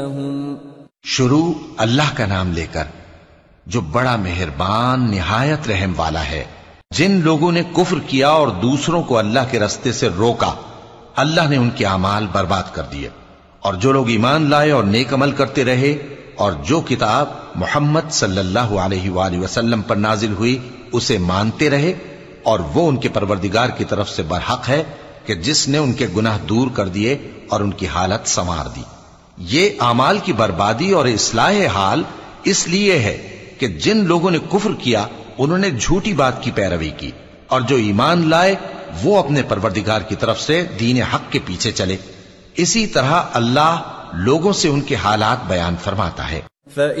शुरू अल्लाह का नाम लेकर जो बड़ा मेहरबान निहायत रहम वाला है। जिन लोगों ने कुफ्र किया और दूसरों को अल्लाह के रास्ते से रोका, अल्लाह ने उनके अमाल बर्बाद कर दिए। और जो लोग ईमान लाए और नेक अमल करते रहे और जो किताब मोहम्मद सल्लल्लाहु अलैहि वसल्लम पर नाजिल हुई उसे मानते रहे, और वो उनके परवरदिगार की तरफ से बरहक है कि जिसने उनके गुनाह दूर कर दिए और उनकी हालत संवार दी। ये अमाल की बर्बादी और इस्लाह हाल इसलिए है कि जिन लोगों ने कुफ्र किया उन्होंने झूठी बात की पैरवी की, और जो ईमान लाए वो अपने परवरदिगार की तरफ से दीन हक के पीछे चले। इसी तरह अल्लाह लोगों से उनके हालात बयान फरमाता है।